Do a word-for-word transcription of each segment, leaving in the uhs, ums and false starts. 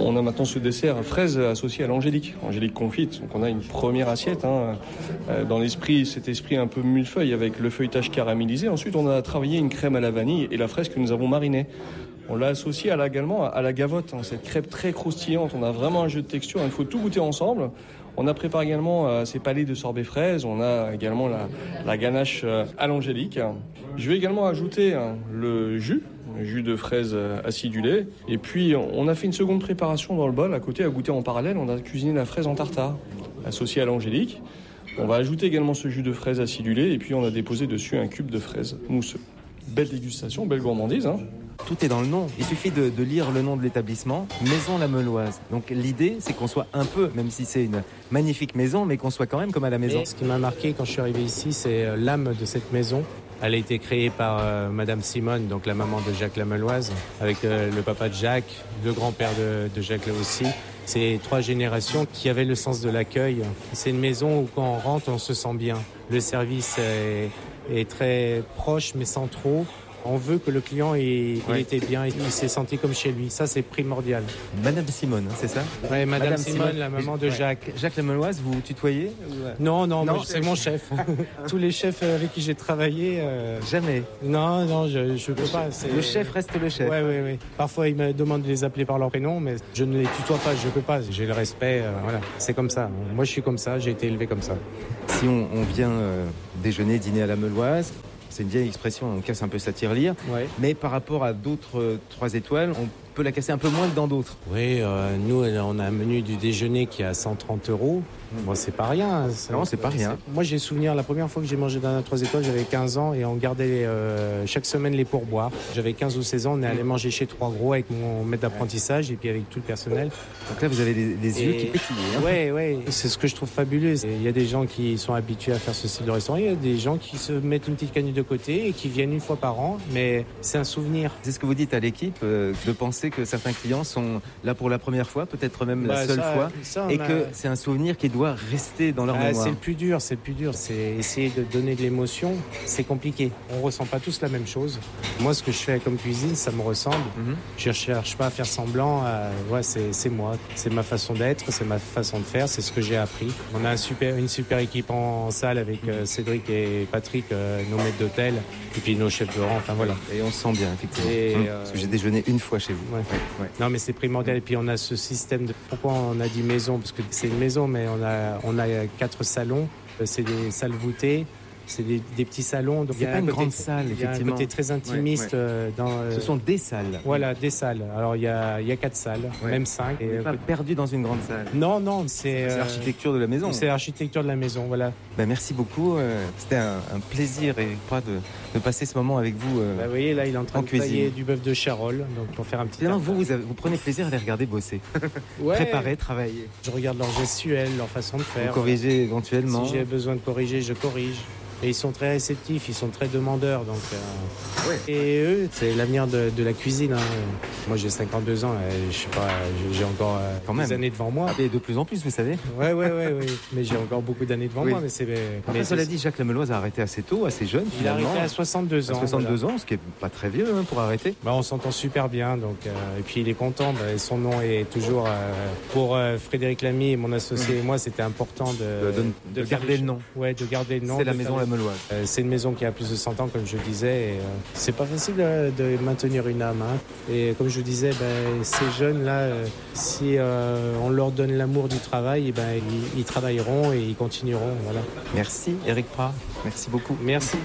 On a maintenant ce dessert à fraises associé à l'angélique, angélique confite. Donc on a une première assiette, hein, dans l'esprit, cet esprit un peu millefeuille avec le feuilletage caramélisé. Ensuite, on a travaillé une crème à la vanille et la fraise que nous avons marinée. On l'a associé à la, également à la gavotte, hein, cette crêpe très croustillante. On a vraiment un jeu de texture, il faut tout goûter ensemble. On a préparé également euh, ces palets de sorbet fraise. On a également la, la ganache euh, à l'angélique. Je vais également ajouter hein, le jus, le jus de fraise euh, acidulé. Et puis, on a fait une seconde préparation dans le bol. À côté, à goûter en parallèle, on a cuisiné la fraise en tartare, associée à l'angélique. On va ajouter également ce jus de fraise acidulé. Et puis, on a déposé dessus un cube de fraise mousseux. Belle dégustation, belle gourmandise, hein. Tout est dans le nom. Il suffit de, de lire le nom de l'établissement, Maison La Meuloise. Donc l'idée, c'est qu'on soit un peu, même si c'est une magnifique maison, mais qu'on soit quand même comme à la maison. Et ce qui m'a marqué quand je suis arrivé ici, c'est l'âme de cette maison. Elle a été créée par euh, Madame Simone, donc la maman de Jacques La Meuloise, avec euh, le papa de Jacques, le grand-père de, de Jacques là aussi. C'est trois générations qui avaient le sens de l'accueil. C'est une maison où quand on rentre, on se sent bien. Le service est, est très proche, mais sans trop. On veut que le client il, ouais. il était bien, il s'est senti comme chez lui. Ça, c'est primordial. Madame Simone, hein, c'est ça ? Oui, Madame, Madame Simone, Simone, la maman de Jacques. Ouais. Jacques La Meuloise, vous tutoyez ? Non, non, non c'est mon chef. Tous les chefs avec qui j'ai travaillé... Euh... Jamais ? Non, non, je ne peux pas. C'est... Le chef reste le chef. Oui, oui, oui. Parfois, il me demande de les appeler par leur prénom, mais je ne les tutoie pas, je ne peux pas. J'ai le respect, euh, voilà. C'est comme ça. Moi, je suis comme ça, j'ai été élevé comme ça. Si on, on vient euh, déjeuner, dîner à la Meuloise... C'est une vieille expression, on casse un peu sa tirelire. Ouais. Mais par rapport à d'autres euh, trois étoiles, on peut la casser un peu moins que dans d'autres. Oui, euh, nous, on a un menu du déjeuner qui est à cent trente euros. Bon, moi, c'est pas rien. C'est, non, c'est pas rien. C'est... Moi, j'ai souvenir, la première fois que j'ai mangé dans un trois étoiles, j'avais quinze ans et on gardait euh, chaque semaine les pourboires. J'avais quinze ou seize ans, on est allé manger chez Trois Gros avec mon maître d'apprentissage et puis avec tout le personnel. Donc là, vous avez les, les et... yeux qui pétillent. Hein. Oui, oui. C'est ce que je trouve fabuleux. Il y a des gens qui sont habitués à faire ce style de restaurant. Il y a des gens qui se mettent une petite canette de côté et qui viennent une fois par an. Mais c'est un souvenir. C'est ce que vous dites à l'équipe, euh, de penser que certains clients sont là pour la première fois, peut-être même bah, la seule ça, fois, ça, et a... que c'est un souvenir qui doit rester dans leur ah, mémoire. C'est le plus dur, c'est le plus dur, c'est essayer de donner de l'émotion, c'est compliqué. On ressent pas tous la même chose. Moi, ce que je fais comme cuisine, ça me ressemble. Mm-hmm. Je cherche pas à faire semblant. À... Ouais, c'est, c'est moi, c'est ma façon d'être, c'est ma façon de faire, c'est ce que j'ai appris. On a un super, une super équipe en salle avec euh, Cédric et Patrick, euh, nos maîtres d'hôtel, et puis nos chefs de rang. Enfin voilà. Et on se sent bien, effectivement. Et, mmh. euh... Parce que j'ai déjeuné une fois chez vous. Ouais. Ouais. Non, mais c'est primordial. Et puis on a ce système de. Pourquoi on a dit maison ? Parce que c'est une maison, mais on a, on a quatre salons. C'est des salles voûtées. C'est des, des petits salons. Donc c'est pas une côté, grande salle, effectivement. Il y a un côté très intimiste. Ouais, ouais. Dans, euh, Ce sont des salles. Voilà, des salles. Alors, il y a, il y a quatre salles, ouais. Même cinq. On n'est pas perdu dans une grande salle. Non, non, c'est... C'est euh, l'architecture de la maison. C'est l'architecture de la maison, voilà. Ben, merci beaucoup. Euh, c'était un, un plaisir, et pas de, de passer ce moment avec vous euh, bah, vous voyez, là, il est en train en de cuisine. tailler du bœuf de Charolles, donc pour faire un petit... Finalement, vous, vous, avez, vous prenez plaisir à les regarder bosser. Ouais. Préparer, travailler. Je regarde leur gestuelle, leur façon de faire. Vous corrigez éventuellement. Si j'ai besoin de corriger, je corrige. Et ils sont très réceptifs, ils sont très demandeurs. Donc, euh... ouais. Et eux, c'est l'avenir de, de la cuisine. Hein. Moi, j'ai cinquante-deux ans, et je sais pas, j'ai encore euh, Quand des même. années devant moi. Et de plus en plus, vous savez. Ouais, ouais, ouais, ouais. Mais j'ai encore beaucoup d'années devant oui. moi. Mais c'est. Enfin, mais cela dit, Jacques La Meuloise a arrêté assez tôt, assez jeune. Il a arrêté à soixante-deux ans. À soixante-deux voilà. ans, ce qui est pas très vieux hein, pour arrêter. Bah, on s'entend super bien, donc. Euh, et puis il est content. Bah, son nom est toujours euh, pour euh, Frédéric Lamy, mon associé mmh. et moi, c'était important de, de, de, de, de garder le nom. Ouais, de garder le nom. C'est la maison La Meuloise. Euh, c'est une maison qui a plus de cent ans, comme je disais. Et, euh, c'est pas facile de, de maintenir une âme. Hein. Et comme je disais, ben, ces jeunes-là, euh, si euh, on leur donne l'amour du travail, ben, ils, ils travailleront et ils continueront. Voilà. Merci, Éric Prat. Merci beaucoup. Merci.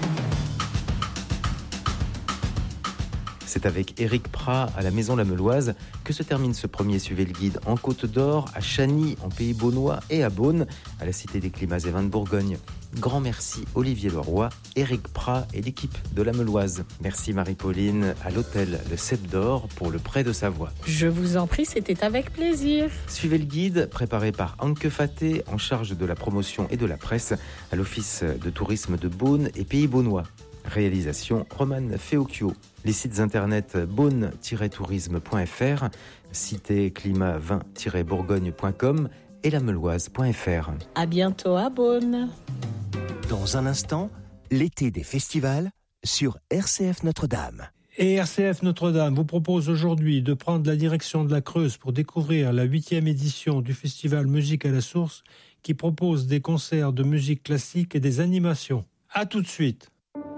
C'est avec Éric Prat à la Maison La Meuloise que se termine ce premier Suivez le Guide en Côte d'Or, à Chagny, en Pays Beaunois et à Beaune, à la Cité des Climats et Vins de Bourgogne. Grand merci Olivier Leroy, Éric Prat et l'équipe de La Meuloise. Merci Marie-Pauline à l'hôtel Le Cep d'Or pour le prêt de Savoie. Je vous en prie, c'était avec plaisir. Suivez le Guide, préparé par Anke Faté, en charge de la promotion et de la presse à l'Office de tourisme de Beaune et Pays Beaunois. Réalisation Romane Feocchio. Les sites internet beaune tiret tourisme point f r, cité climat vin tiret bourgogne point com et lameuloise point f r. À bientôt à Beaune. Dans un instant, l'été des festivals sur R C F Notre-Dame. Et R C F Notre-Dame vous propose aujourd'hui de prendre la direction de la Creuse pour découvrir la huitième édition du festival Musique à la Source qui propose des concerts de musique classique et des animations. À tout de suite.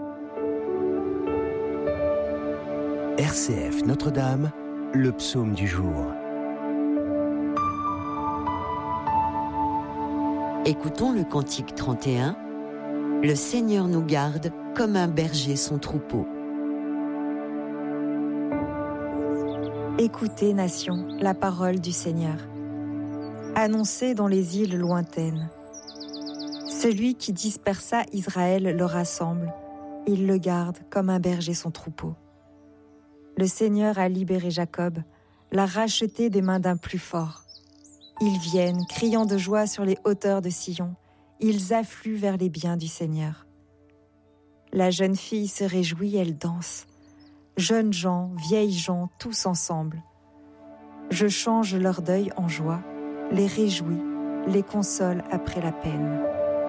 R C F Notre-Dame, le psaume du jour. Écoutons le cantique trente et un. Le Seigneur nous garde comme un berger son troupeau. Écoutez, nation, la parole du Seigneur. Annoncez dans les îles lointaines. Celui qui dispersa Israël le rassemble. Il le garde comme un berger son troupeau. Le Seigneur a libéré Jacob, l'a racheté des mains d'un plus fort. Ils viennent, criant de joie sur les hauteurs de Sion. Ils affluent vers les biens du Seigneur. La jeune fille se réjouit, elle danse. Jeunes gens, vieilles gens, tous ensemble. Je change leur deuil en joie, les réjouis, les console après la peine.